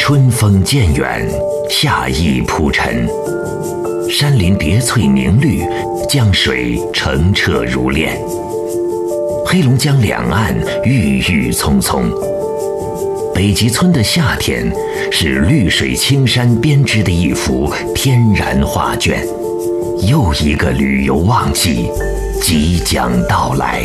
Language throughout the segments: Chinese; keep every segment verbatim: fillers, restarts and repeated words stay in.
春风渐远，夏意铺陈，山林叠翠凝绿，江水澄澈如练。黑龙江两岸郁郁葱葱。北极村的夏天是绿水青山编织的一幅天然画卷，又一个旅游旺季即将到来。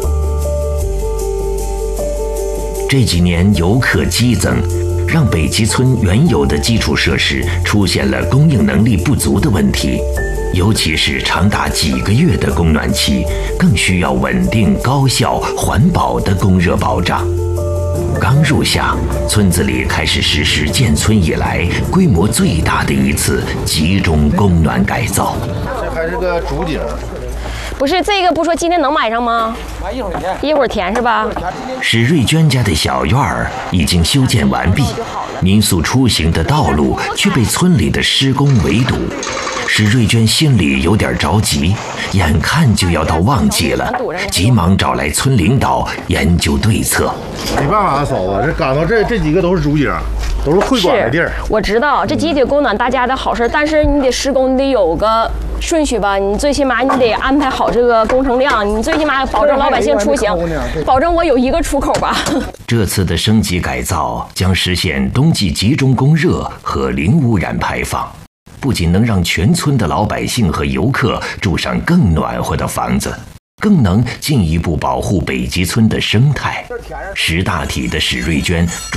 这几年游客激增，让北极村原有的基础设施出现了供应能力不足的问题，尤其是长达几个月的供暖期，更需要稳定、高效、环保的供热保障。刚入夏，村子里开始实施建村以来规模最大的一次集中供暖改造。 这还是个主景。 不是这个，不说今天能买上吗？一会儿填，一会儿填是吧？ 史瑞娟家的小院儿已经修建完毕，民宿出行的道路却被村里的施工围堵。史瑞娟心里有点着急，眼看就要到旺季了，急忙找来村领导研究对策。 没办法啊，嫂子，这赶到这这几个都是主景，都是会馆的地儿。 我知道这集体供暖大家的好事，但是你得施工，你得有个顺序吧，你最起码你得安排好这个工程量，你最起码保证老百姓出行，保证我有一个出口吧。 这次的升级改造将实现冬季集中供热和零污染排放，不仅能让全村的老百姓和游客住上更暖和的房子，更能进一步保护北极村的生态。识大体的史瑞娟